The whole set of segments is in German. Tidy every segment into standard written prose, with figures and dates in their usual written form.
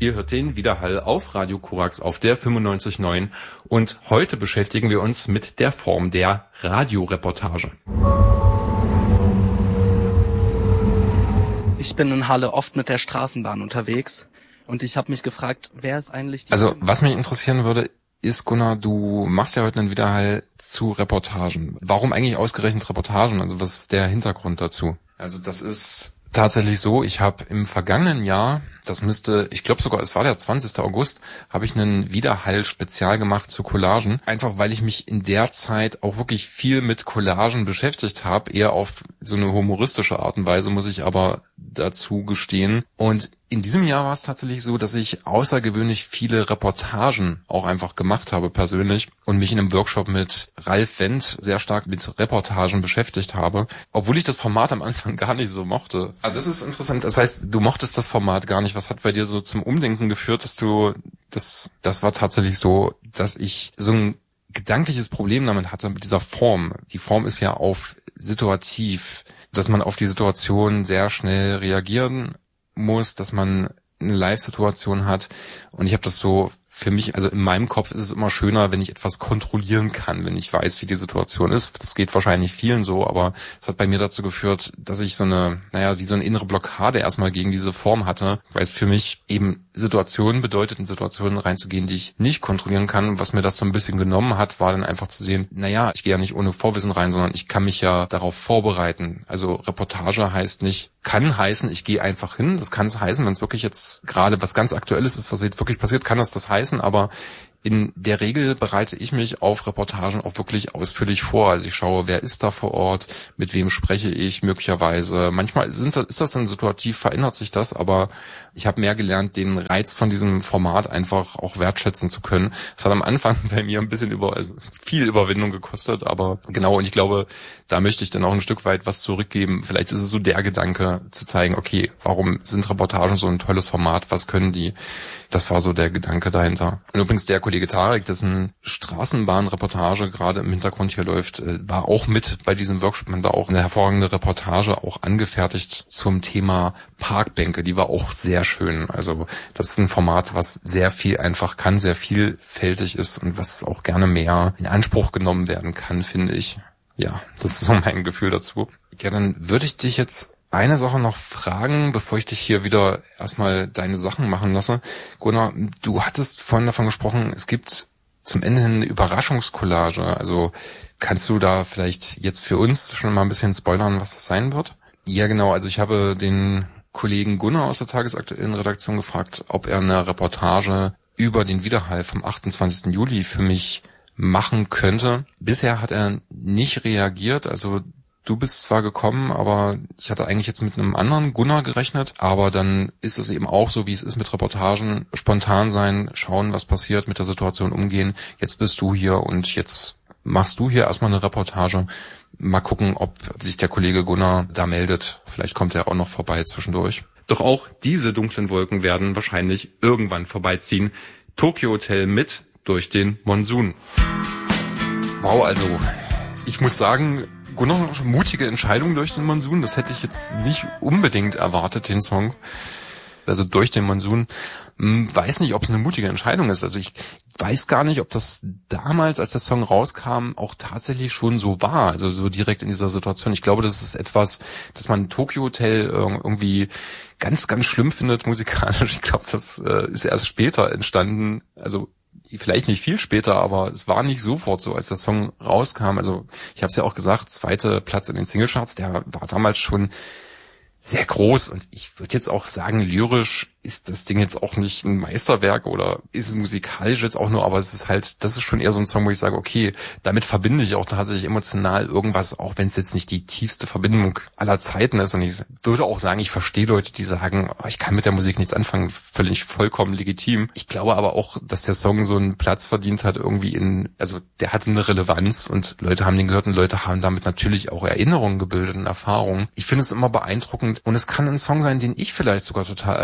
Ihr hört den Widerhall auf Radio Korax auf der 95.9 und heute beschäftigen wir uns mit der Form der Radioreportage. Ich bin in Halle oft mit der Straßenbahn unterwegs und ich habe mich gefragt, wer ist eigentlich die... Also, was mich interessieren würde, ist, Gunnar, du machst ja heute einen Widerhall zu Reportagen. Warum eigentlich ausgerechnet Reportagen? Also, was ist der Hintergrund dazu? Also, das ist tatsächlich so, ich habe im vergangenen Jahr, ich glaube sogar, es war der 20. August, habe ich einen Widerhall-Spezial gemacht zu Collagen. Einfach, weil ich mich in der Zeit auch wirklich viel mit Collagen beschäftigt habe. Eher auf so eine humoristische Art und Weise, muss ich aber dazu gestehen. Und in diesem Jahr war es tatsächlich so, dass ich außergewöhnlich viele Reportagen auch einfach gemacht habe persönlich und mich in einem Workshop mit Ralf Wendt sehr stark mit Reportagen beschäftigt habe, obwohl ich das Format am Anfang gar nicht so mochte. Also das ist interessant. Das heißt, du mochtest das Format gar nicht. Was hat bei dir so zum Umdenken geführt, dass du das war tatsächlich so, dass ich so ein gedankliches Problem damit hatte mit dieser Form. Die Form ist ja auf situativ, dass man auf die Situation sehr schnell reagieren muss, dass man eine Live-Situation hat. Und ich habe das so für mich, also in meinem Kopf ist es immer schöner, wenn ich etwas kontrolliellen kann, wenn ich weiß, wie die Situation ist. Das geht wahrscheinlich vielen so, aber es hat bei mir dazu geführt, dass ich so eine innere Blockade erstmal gegen diese Form hatte, weil es für mich eben Situationen bedeutet, in Situationen reinzugehen, die ich nicht kontrollieren kann. Und was mir das so ein bisschen genommen hat, war dann einfach zu sehen, ich gehe ja nicht ohne Vorwissen rein, sondern ich kann mich ja darauf vorbereiten. Also Reportage kann heißen, ich gehe einfach hin. Das kann es heißen, wenn es wirklich jetzt gerade was ganz Aktuelles ist, was jetzt wirklich passiert, kann das heißen, aber in der Regel bereite ich mich auf Reportagen auch wirklich ausführlich vor. Also ich schaue, wer ist da vor Ort, mit wem spreche ich möglicherweise. Manchmal ist das dann situativ, verändert sich das, aber ich habe mehr gelernt, den Reiz von diesem Format einfach auch wertschätzen zu können. Das hat am Anfang bei mir ein bisschen viel Überwindung gekostet, aber genau, und ich glaube, da möchte ich dann auch ein Stück weit was zurückgeben. Vielleicht ist es so der Gedanke, zu zeigen, okay, warum sind Reportagen so ein tolles Format, was können die? Das war so der Gedanke dahinter. Und übrigens der Kollege Tarek, dessen Straßenbahnreportage gerade im Hintergrund hier läuft, war auch mit bei diesem Workshop. Man da auch eine hervorragende Reportage auch angefertigt zum Thema Parkbänke. Die war auch sehr schön. Also das ist ein Format, was sehr viel einfach kann, sehr vielfältig ist und was auch gerne mehr in Anspruch genommen werden kann, finde ich. Ja, das ist so mein Gefühl dazu. Ja, dann würde ich dich jetzt eine Sache noch fragen, bevor ich dich hier wieder erstmal deine Sachen machen lasse. Gunnar, du hattest vorhin davon gesprochen, es gibt zum Ende hin eine Überraschungskollage. Also kannst du da vielleicht jetzt für uns schon mal ein bisschen spoilern, was das sein wird? Ja, genau. Also ich habe den Kollegen Gunnar aus der tagesaktuellen Redaktion gefragt, ob er eine Reportage über den Widerhall vom 28. Juli für mich machen könnte. Bisher hat er nicht reagiert, also du bist zwar gekommen, aber ich hatte eigentlich jetzt mit einem anderen Gunnar gerechnet, aber dann ist es eben auch so, wie es ist mit Reportagen, spontan sein, schauen, was passiert, mit der Situation umgehen. Jetzt bist du hier und jetzt machst du hier erstmal eine Reportage. Mal gucken, ob sich der Kollege Gunnar da meldet. Vielleicht kommt er auch noch vorbei zwischendurch. Doch auch diese dunklen Wolken werden wahrscheinlich irgendwann vorbeiziehen. Tokyo Hotel mit durch den Monsun. Wow, also ich muss sagen, Gunnar, mutige Entscheidung durch den Monsun. Das hätte ich jetzt nicht unbedingt erwartet, den Song. Also durch den Monsun. Weiß nicht, ob es eine mutige Entscheidung ist. Also ich weiß gar nicht, ob das damals, als der Song rauskam, auch tatsächlich schon so war. Also so direkt in dieser Situation. Ich glaube, das ist etwas, dass man Tokyo Hotel irgendwie ganz, ganz schlimm findet musikalisch. Ich glaube, das ist erst später entstanden. Also vielleicht nicht viel später, aber es war nicht sofort so, als der Song rauskam. Also ich habe es ja auch gesagt, 2. Platz in den Singlecharts, der war damals schon sehr groß und ich würde jetzt auch sagen, lyrisch ist das Ding jetzt auch nicht ein Meisterwerk oder ist musikalisch jetzt auch nur, aber es ist halt, das ist schon eher so ein Song, wo ich sage, okay, damit verbinde ich auch tatsächlich emotional irgendwas, auch wenn es jetzt nicht die tiefste Verbindung aller Zeiten ist. Und ich würde auch sagen, ich verstehe Leute, die sagen, ich kann mit der Musik nichts anfangen, völlig vollkommen legitim. Ich glaube aber auch, dass der Song so einen Platz verdient hat irgendwie also der hatte eine Relevanz und Leute haben den gehört und Leute haben damit natürlich auch Erinnerungen gebildet und Erfahrungen. Ich finde es immer beeindruckend und es kann ein Song sein, den ich vielleicht sogar total albern finde,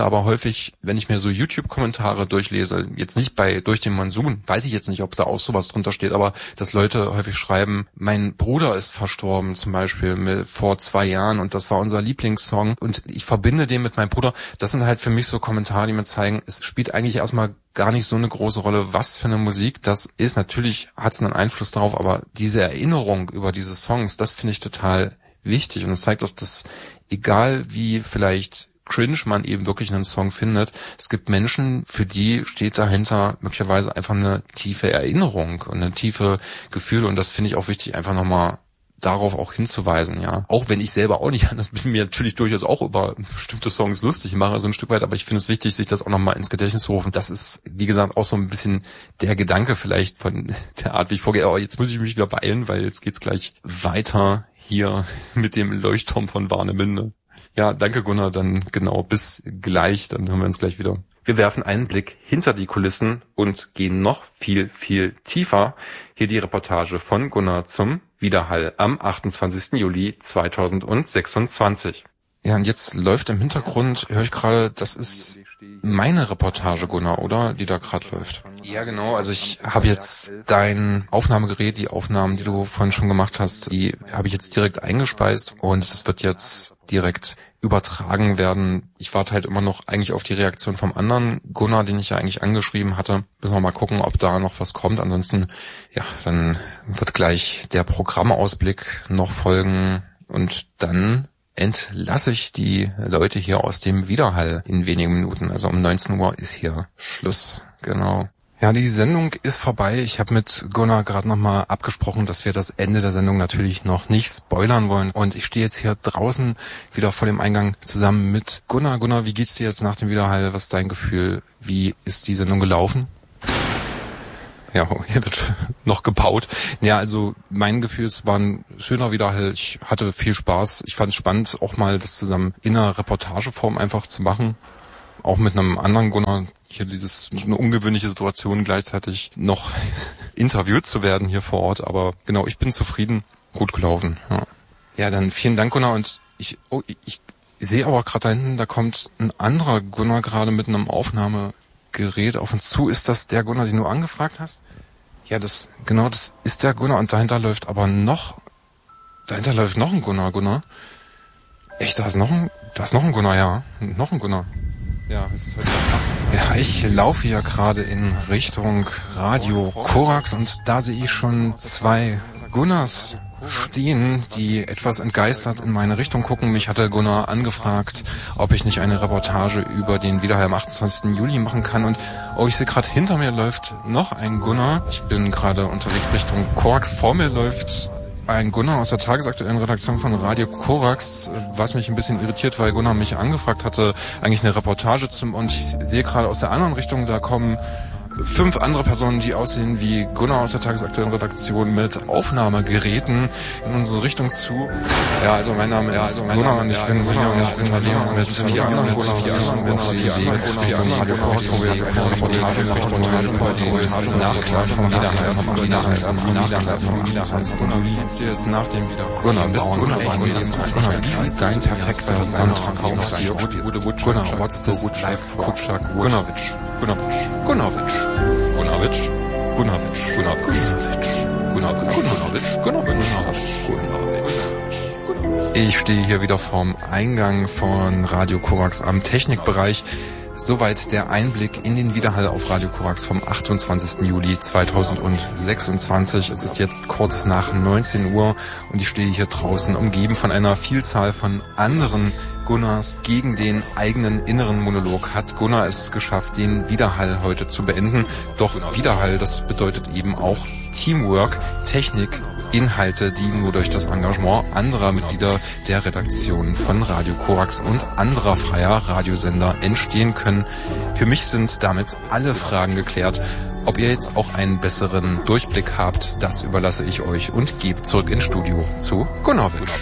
aber häufig, wenn ich mir so YouTube-Kommentare durchlese, jetzt nicht durch den Monsun, weiß ich jetzt nicht, ob da auch sowas drunter steht, aber dass Leute häufig schreiben, mein Bruder ist verstorben zum Beispiel vor 2 Jahren und das war unser Lieblingssong und ich verbinde den mit meinem Bruder. Das sind halt für mich so Kommentare, die mir zeigen, es spielt eigentlich erstmal gar nicht so eine große Rolle, was für eine Musik das ist. Natürlich hat es einen Einfluss darauf, aber diese Erinnerung über diese Songs, das finde ich total wichtig und es zeigt auch, dass egal wie vielleicht cringe man eben wirklich einen Song findet, es gibt Menschen, für die steht dahinter möglicherweise einfach eine tiefe Erinnerung und eine tiefe Gefühle und das finde ich auch wichtig, einfach nochmal darauf auch hinzuweisen, ja. Auch wenn ich selber auch nicht anders bin, mir natürlich durchaus auch über bestimmte Songs lustig mache, so ein Stück weit, aber ich finde es wichtig, sich das auch nochmal ins Gedächtnis zu rufen. Das ist, wie gesagt, auch so ein bisschen der Gedanke vielleicht von der Art, wie ich vorgehe. Aber jetzt muss ich mich wieder beeilen, weil jetzt geht's gleich weiter hier mit dem Leuchtturm von Warnemünde. Ja, danke Gunnar, dann genau, bis gleich, dann hören wir uns gleich wieder. Wir werfen einen Blick hinter die Kulissen und gehen noch viel, viel tiefer. Hier die Reportage von Gunnar zum Widerhall am 28. Juli 2026. Ja, und jetzt läuft im Hintergrund, höre ich gerade, das ist meine Reportage, Gunnar, oder? Die da gerade läuft. Ja, genau. Also ich habe jetzt dein Aufnahmegerät, die Aufnahmen, die du vorhin schon gemacht hast, die habe ich jetzt direkt eingespeist und das wird jetzt direkt übertragen werden. Ich warte halt immer noch eigentlich auf die Reaktion vom anderen Gunnar, den ich ja eigentlich angeschrieben hatte. Müssen wir mal gucken, ob da noch was kommt. Ansonsten, ja, dann wird gleich der Programmausblick noch folgen und dann entlasse ich die Leute hier aus dem Widerhall in wenigen Minuten. Also um 19 Uhr ist hier Schluss. Genau. Ja, die Sendung ist vorbei. Ich habe mit Gunnar gerade nochmal abgesprochen, dass wir das Ende der Sendung natürlich noch nicht spoilern wollen. Und ich stehe jetzt hier draußen wieder vor dem Eingang zusammen mit Gunnar. Gunnar, wie geht's dir jetzt nach dem Widerhall? Was ist dein Gefühl? Wie ist die Sendung gelaufen? Ja, hier wird noch gebaut. Ja, also mein Gefühl, es war ein schöner Widerhall. Ich hatte viel Spaß. Ich fand es spannend, auch mal das zusammen in einer Reportageform einfach zu machen. Auch mit einem anderen Gunnar. Hier eine ungewöhnliche Situation, gleichzeitig noch interviewt zu werden hier vor Ort. Aber genau, ich bin zufrieden. Gut gelaufen. Ja, dann vielen Dank, Gunnar. Und ich sehe aber gerade da hinten, da kommt ein anderer Gunnar gerade mit einem Aufnahmegerät auf uns zu. Ist das der Gunnar, den du angefragt hast? Ja, das ist der Gunnar und dahinter läuft noch ein Gunnar. Echt, da ist noch ein Gunnar, ja. Noch ein Gunnar. Ja, es ist heute ja, ich laufe hier gerade in Richtung Radio Korax und da sehe ich schon 2 Gunnars stehen, die etwas entgeistert in meine Richtung gucken. Mich hatte Gunnar angefragt, ob ich nicht eine Reportage über den Widerhall am 28. Juli machen kann. Und ich sehe gerade, hinter mir läuft noch ein Gunnar. Ich bin gerade unterwegs Richtung Korax. Vor mir läuft ein Gunnar aus der tagesaktuellen Redaktion von Radio Korax, was mich ein bisschen irritiert, weil Gunnar mich angefragt hatte, eigentlich eine Reportage und ich sehe gerade aus der anderen Richtung, da kommen 5 andere Personen, die aussehen wie Gunnar aus der tagesaktuellen Redaktion mit Aufnahmegeräten in unsere Richtung zu. Ja, also mein Name ist Gunnar und ich bin unterwegs mit 4 anderen Gunnars und Radio Korax, wo wir eine Reportage über den Nachklang vom Widerhall vom 28. Juli. Jetzt nach dem Wiederhall. Gunnar, bist du echt? Gunnar, wie sieht dein perfekter Sonnenverkaufs? Gunnar, what's this life Kutschak Gunnarwitsch? Ich stehe hier wieder vorm Eingang von Radio Korax am Technikbereich. Soweit der Einblick in den Widerhall auf Radio Korax vom 28. Juli 2026. Es ist jetzt kurz nach 19 Uhr und ich stehe hier draußen umgeben von einer Vielzahl von anderen Gunnars. Gegen den eigenen inneren Monolog hat Gunnar es geschafft, den Widerhall heute zu beenden. Doch Widerhall, das bedeutet eben auch Teamwork, Technik, Inhalte, die nur durch das Engagement anderer Mitglieder der Redaktion von Radio Korax und anderer freier Radiosender entstehen können. Für mich sind damit alle Fragen geklärt. Ob ihr jetzt auch einen besseren Durchblick habt, das überlasse ich euch und gebe zurück ins Studio zu Gunnarwitsch.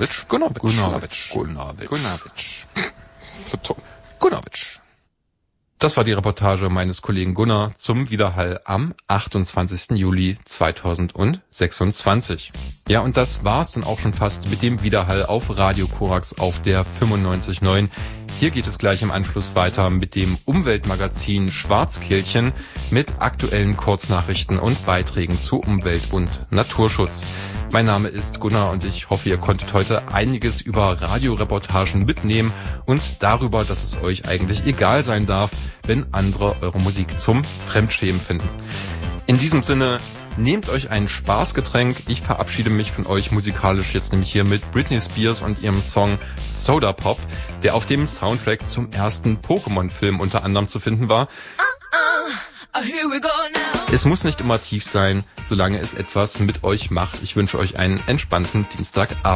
So toll. Gunnarwitsch. Das war die Reportage meines Kollegen Gunnar zum Widerhall am 28. Juli 2026. Ja, und das war's dann auch schon fast mit dem Widerhall auf Radio Korax auf der 95.9. Hier geht es gleich im Anschluss weiter mit dem Umweltmagazin Schwarzkehlchen mit aktuellen Kurznachrichten und Beiträgen zu Umwelt- und Naturschutz. Mein Name ist Gunnar und ich hoffe, ihr konntet heute einiges über Radioreportagen mitnehmen und darüber, dass es euch eigentlich egal sein darf, wenn andere eure Musik zum Fremdschämen finden. In diesem Sinne, nehmt euch ein Spaßgetränk. Ich verabschiede mich von euch musikalisch jetzt nämlich hier mit Britney Spears und ihrem Song Soda Pop, der auf dem Soundtrack zum ersten Pokémon-Film unter anderem zu finden war. Here we go now. Es muss nicht immer tief sein, solange es etwas mit euch macht. Ich wünsche euch einen entspannten Dienstagabend.